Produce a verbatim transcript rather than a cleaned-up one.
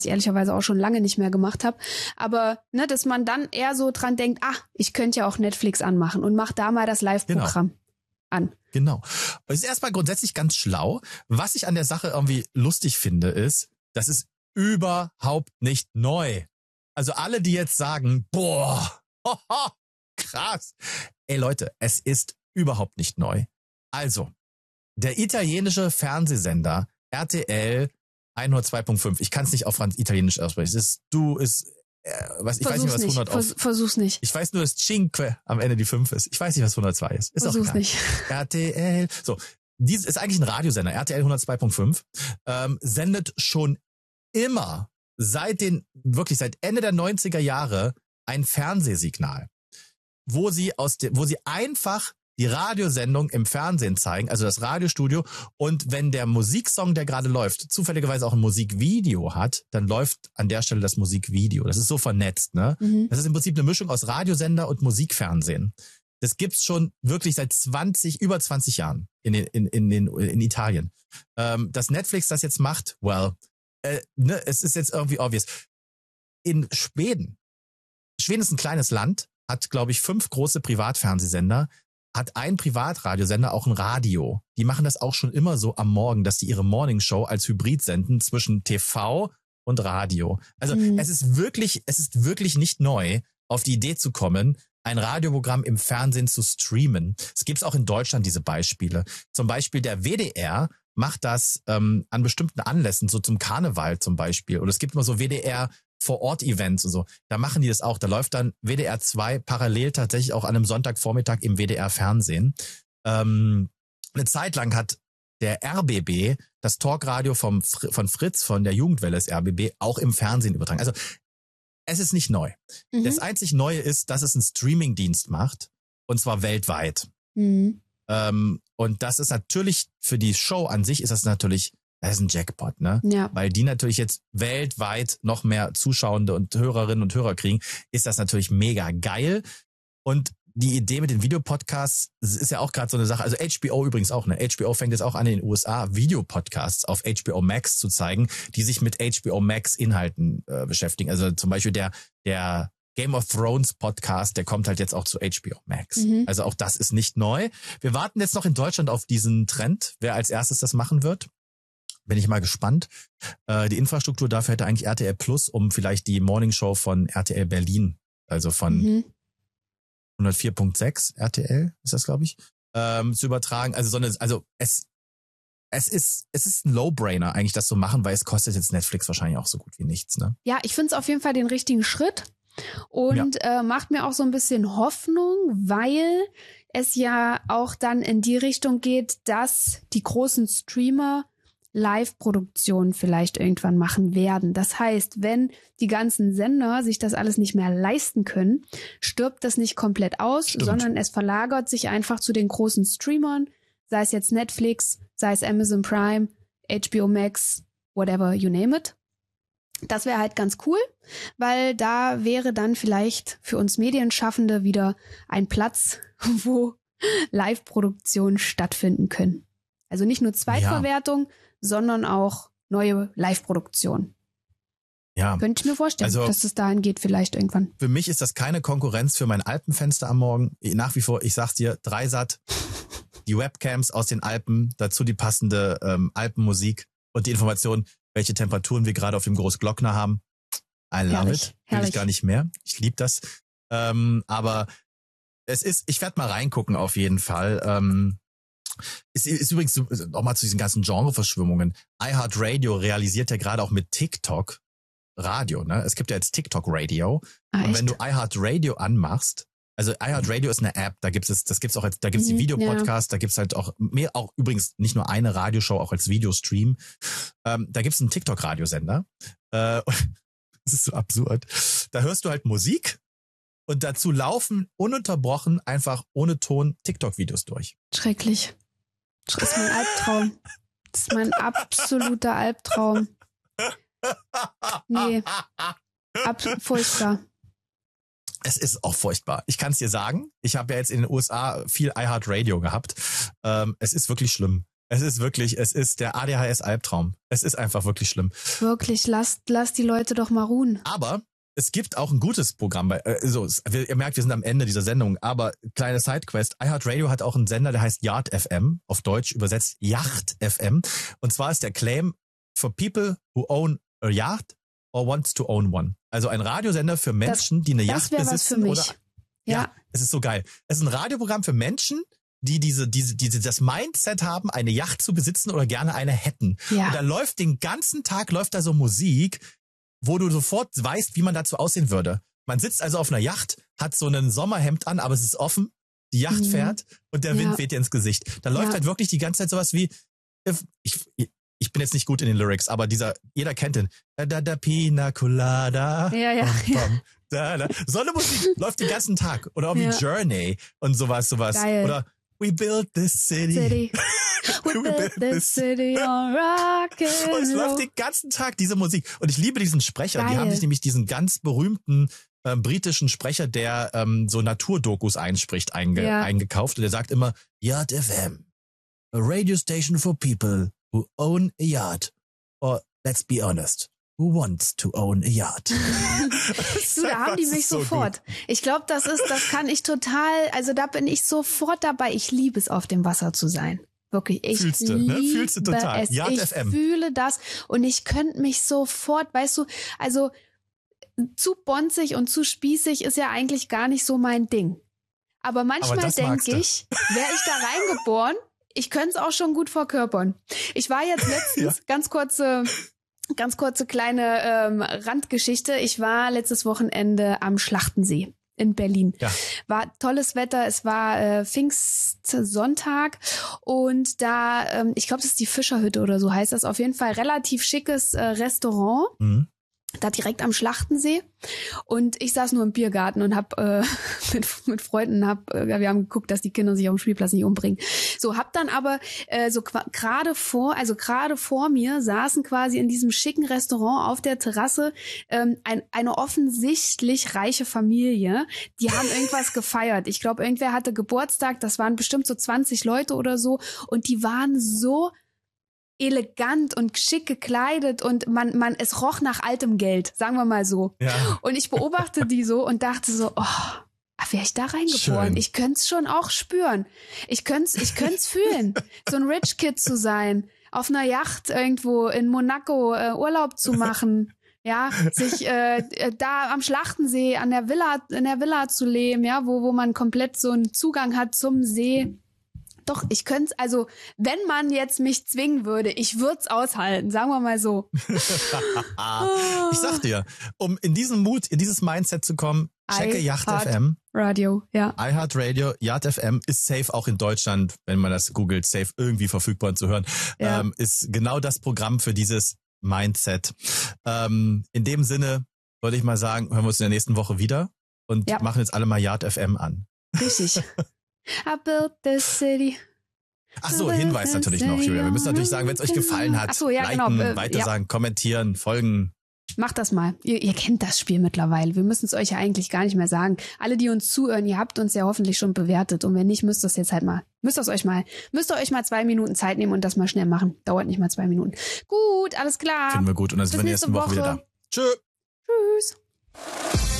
ich ehrlicherweise auch schon lange nicht mehr gemacht habe. Aber ne, dass man dann eher so dran denkt, ah, ich könnte ja auch Netflix anmachen und mach da mal das Live-Programm genau. an. Genau. Es ist erstmal grundsätzlich ganz schlau. Was ich an der Sache irgendwie lustig finde, ist, das ist überhaupt nicht neu. Also alle, die jetzt sagen, boah, hoho, krass. Ey Leute, es ist überhaupt nicht neu. Also, der italienische Fernsehsender R T L hundertzwei Punkt fünf, ich kann es nicht auf Italienisch aussprechen. Es ist, du ist, äh, was, ich Versuch's weiß nicht, was hundert nicht. Vers- auf... Versuch's nicht. Ich weiß nur, dass Cinque am Ende die fünf ist. Ich weiß nicht, was hundertzwei ist. Ist Versuch's auch egal. nicht. R T L. So, dies ist eigentlich ein Radiosender. R T L hundertzwei Punkt fünf ähm, sendet schon immer, seit den, wirklich seit Ende der neunziger Jahre, ein Fernsehsignal, wo sie aus de, wo sie einfach die Radiosendung im Fernsehen zeigen, also das Radiostudio. Und wenn der Musiksong, der gerade läuft, zufälligerweise auch ein Musikvideo hat, dann läuft an der Stelle das Musikvideo. Das ist so vernetzt, ne? Mhm. Das ist im Prinzip eine Mischung aus Radiosender und Musikfernsehen. Das gibt's schon wirklich seit zwanzig, über zwanzig Jahren in den, in, in den, in Italien. Ähm, dass Netflix das jetzt macht, well, äh, ne, es ist jetzt irgendwie obvious. In Schweden, Schweden ist ein kleines Land, hat, glaube ich, fünf große Privatfernsehsender, hat ein Privatradiosender auch ein Radio. Die machen das auch schon immer so am Morgen, dass die ihre Morningshow als Hybrid senden zwischen T V und Radio. Also mhm. es ist wirklich, es ist wirklich nicht neu, auf die Idee zu kommen, ein Radioprogramm im Fernsehen zu streamen. Es gibt auch in Deutschland diese Beispiele. Zum Beispiel der W D R macht das ähm, an bestimmten Anlässen, so zum Karneval zum Beispiel. Oder es gibt immer so W D R Vor-Ort-Events und so. Da machen die das auch. Da läuft dann W D R zwei parallel tatsächlich auch an einem Sonntagvormittag im W D R-Fernsehen. Ähm, eine Zeit lang hat der R B B, das Talkradio vom, von Fritz, von der Jugendwelle des R B B, auch im Fernsehen übertragen. Also es ist nicht neu. Mhm. Das einzig Neue ist, dass es einen Streaming-Dienst macht. Und zwar weltweit. Mhm. Ähm, und das ist natürlich, für die Show an sich ist das natürlich, das ist ein Jackpot, ne? Ja. Weil die natürlich jetzt weltweit noch mehr Zuschauende und Hörerinnen und Hörer kriegen, ist das natürlich mega geil. Und die Idee mit den Videopodcasts ist ja auch gerade so eine Sache. Also H B O übrigens auch, ne? H B O fängt jetzt auch an, in den U S A Videopodcasts auf H B O Max zu zeigen, die sich mit H B O Max Inhalten äh, beschäftigen. Also zum Beispiel der, der Game of Thrones Podcast, der kommt halt jetzt auch zu H B O Max. Mhm. Also auch das ist nicht neu. Wir warten jetzt noch in Deutschland auf diesen Trend, wer als erstes das machen wird. Bin ich mal gespannt. Äh, die Infrastruktur dafür hätte eigentlich R T L Plus, um vielleicht die Morningshow von R T L Berlin, also von mhm. hundertvier Punkt sechs R T L, ist das, glaube ich, ähm, zu übertragen. Also so eine, also es es ist es ist ein Low-Brainer eigentlich, das zu machen, weil es kostet jetzt Netflix wahrscheinlich auch so gut wie nichts, ne? Ja, ich finde es auf jeden Fall den richtigen Schritt und ja. äh, macht mir auch so ein bisschen Hoffnung, weil es ja auch dann in die Richtung geht, dass die großen Streamer Live-Produktionen vielleicht irgendwann machen werden. Das heißt, wenn die ganzen Sender sich das alles nicht mehr leisten können, stirbt das nicht komplett aus, Stimmt. sondern es verlagert sich einfach zu den großen Streamern, sei es jetzt Netflix, sei es Amazon Prime, H B O Max, whatever you name it. Das wäre halt ganz cool, weil da wäre dann vielleicht für uns Medienschaffende wieder ein Platz, wo Live-Produktionen stattfinden können. Also nicht nur Zweitverwertung, ja. sondern auch neue Live-Produktion. Ja. Könnte ich mir vorstellen, also, dass es dahin geht vielleicht irgendwann. Für mich ist das keine Konkurrenz für mein Alpenfenster am Morgen. Nach wie vor, ich sag's dir, Dreisat, die Webcams aus den Alpen, dazu die passende ähm, Alpenmusik und die Information, welche Temperaturen wir gerade auf dem Großglockner haben. I love herrlich, it. Will herrlich. Ich gar nicht mehr. Ich liebe das. Ähm, aber es ist, ich werde mal reingucken auf jeden Fall. Ähm, Ist, ist übrigens nochmal zu diesen ganzen Genreverschwimmungen. iHeartRadio realisiert ja gerade auch mit TikTok Radio, ne? Es gibt ja jetzt TikTok Radio. Ah, und wenn du iHeartRadio anmachst, also iHeartRadio ist eine App, da gibt's es, das gibt's auch als, da gibt's mhm, die Videopodcasts, ja. da gibt's halt auch mehr, auch übrigens nicht nur eine Radioshow, auch als Videostream. Ähm, da gibt's einen TikTok-Radiosender. Äh, das ist so absurd. Da hörst du halt Musik. Und dazu laufen ununterbrochen einfach ohne Ton TikTok-Videos durch. Schrecklich. Das ist mein Albtraum. Das ist mein absoluter Albtraum. Nee. Ab furchtbar. Es ist auch furchtbar. Ich kann es dir sagen. Ich habe ja jetzt in den U S A viel iHeartRadio gehabt. Ähm, es ist wirklich schlimm. Es ist wirklich, es ist der A D H S-Albtraum. Es ist einfach wirklich schlimm. Wirklich, lasst, lasst die Leute doch mal ruhen. Aber es gibt auch ein gutes Programm. Bei, äh, so, wir, ihr merkt, wir sind am Ende dieser Sendung. Aber kleine Sidequest. iHeartRadio hat auch einen Sender, der heißt Yacht F M. Auf Deutsch übersetzt Yacht F M. Und zwar ist der Claim for people who own a yacht or wants to own one. Also ein Radiosender für Menschen, das, die eine Yacht besitzen. Was für mich. Oder, ja. ja, es ist so geil. Es ist ein Radioprogramm für Menschen, die diese, diese, diese, das Mindset haben, eine Yacht zu besitzen oder gerne eine hätten. Ja. Und da läuft den ganzen Tag, läuft da so Musik, wo du sofort weißt, wie man dazu aussehen würde. Man sitzt also auf einer Yacht, hat so ein Sommerhemd an, aber es ist offen, die Yacht mhm. fährt und der Wind ja. weht dir ins Gesicht. Da läuft ja. halt wirklich die ganze Zeit sowas wie, ich, ich bin jetzt nicht gut in den Lyrics, aber dieser, jeder kennt den, da, da, da, Pina Colada. Ja, ja. Bom, bom, da, da. So eine Musik läuft den ganzen Tag. Oder auch wie ja. Journey und sowas, sowas. Geil. Oder We built this city. city. We, We built this city on rock and Und es läuft den ganzen Tag diese Musik. Und ich liebe diesen Sprecher. Geil. Die haben sich nämlich diesen ganz berühmten ähm, britischen Sprecher, der ähm, so Naturdokus einspricht, einge ja. eingekauft. Und der sagt immer, Yacht F M, a radio station for people who own a yacht. Or, let's be honest, who wants to own a yacht? Du, da haben die mich so sofort. Gut. Ich glaube, das ist, das kann ich total, also da bin ich sofort dabei. Ich liebe es, auf dem Wasser zu sein. Wirklich, ich Fühlst du, liebe ne? Fühlst du total. es. Yacht ich F M. fühle das und ich könnte mich sofort, weißt du, also zu bonzig und zu spießig ist ja eigentlich gar nicht so mein Ding. Aber manchmal denke ich, wäre ich da reingeboren, ich könnte es auch schon gut verkörpern. Ich war jetzt letztens, ja. ganz kurze, ganz kurze kleine ähm, Randgeschichte. Ich war letztes Wochenende am Schlachtensee in Berlin. Ja. War tolles Wetter, es war äh, Pfingstsonntag und da, ähm, ich glaube, das ist die Fischerhütte oder so heißt das, auf jeden Fall relativ schickes äh, Restaurant. Mhm. Da direkt am Schlachtensee und ich saß nur im Biergarten und hab äh, mit, mit Freunden hab äh, wir haben geguckt, dass die Kinder sich auf dem Spielplatz nicht umbringen. So, hab dann aber äh, so gerade vor, also gerade vor mir saßen quasi in diesem schicken Restaurant auf der Terrasse ähm, ein, eine offensichtlich reiche Familie, die haben irgendwas gefeiert. Ich glaube, irgendwer hatte Geburtstag, das waren bestimmt so zwanzig Leute oder so und die waren so elegant und schick gekleidet und man, man, es roch nach altem Geld, sagen wir mal so. Ja. Und ich beobachte die so und dachte so, oh, wäre ich da reingeboren? Schön. Ich könnte es schon auch spüren. Ich könnte es ich könnte es fühlen, so ein Rich Kid zu sein, auf einer Yacht irgendwo in Monaco äh, Urlaub zu machen. Ja, sich äh, da am Schlachtensee an der Villa, in der Villa zu leben, ja, wo, wo man komplett so einen Zugang hat zum See. Doch, ich könnte es, also wenn man jetzt mich zwingen würde, ich würde es aushalten, sagen wir mal so. Ich sag dir, um in diesen Mut, in dieses Mindset zu kommen, checke Yacht F M. Radio, ja. iHeartRadio, Yacht F M ist safe auch in Deutschland, wenn man das googelt, safe irgendwie verfügbar zu hören. Ja. Ähm, ist genau das Programm für dieses Mindset. Ähm, in dem Sinne würde ich mal sagen, hören wir uns in der nächsten Woche wieder und ja. machen jetzt alle mal Yacht F M an. Richtig. I built this city. Ach so, Hinweis natürlich noch, Julia. Wir müssen natürlich sagen, wenn es euch gefallen hat, so, ja, liken, genau. weitersagen, ja. kommentieren, folgen. Macht das mal. Ihr, ihr kennt das Spiel mittlerweile. Wir müssen es euch ja eigentlich gar nicht mehr sagen. Alle, die uns zuhören, ihr habt uns ja hoffentlich schon bewertet. Und wenn nicht, müsst ihr es jetzt halt mal, müsst ihr euch mal, müsst ihr euch mal zwei Minuten Zeit nehmen und das mal schnell machen. Dauert nicht mal zwei Minuten. Gut, alles klar. Finden wir gut. Und dann sind wir nächste Woche, Woche wieder da. Tschö. Tschüss.